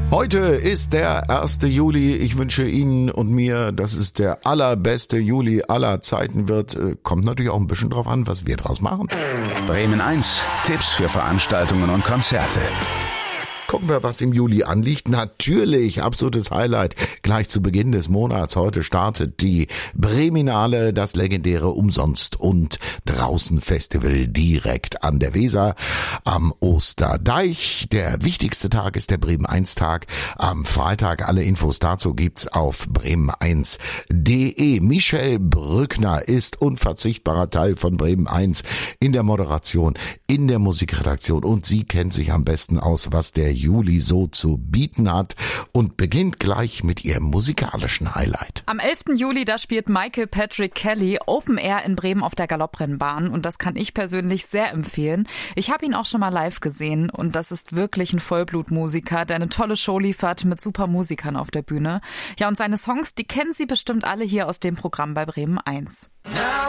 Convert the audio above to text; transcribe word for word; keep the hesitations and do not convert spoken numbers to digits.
Heute ist der erste Juli. Ich wünsche Ihnen und mir, dass es der allerbeste Juli aller Zeiten wird. Kommt natürlich auch ein bisschen drauf an, was wir draus machen. Bremen eins. Tipps für Veranstaltungen und Konzerte. Gucken wir, was im Juli anliegt. Natürlich, absolutes Highlight. Gleich zu Beginn des Monats. Heute startet die Breminale, das legendäre Umsonst- und Draußen-Festival direkt an der Weser am Osterdeich. Der wichtigste Tag ist der Bremen eins Tag am Freitag. Alle Infos dazu gibt's auf bremen eins punkt de. Michelle Brückner ist unverzichtbarer Teil von Bremen eins in der Moderation, in der Musikredaktion, und sie kennt sich am besten aus, was der Juli so zu bieten hat, und beginnt gleich mit ihrem musikalischen Highlight. Am elften Juli, da spielt Michael Patrick Kelly Open Air in Bremen auf der Galopprennbahn, und das kann ich persönlich sehr empfehlen. Ich habe ihn auch schon mal live gesehen und das ist wirklich ein Vollblutmusiker, der eine tolle Show liefert mit super Musikern auf der Bühne. Ja, und seine Songs, die kennen Sie bestimmt alle hier aus dem Programm bei Bremen eins.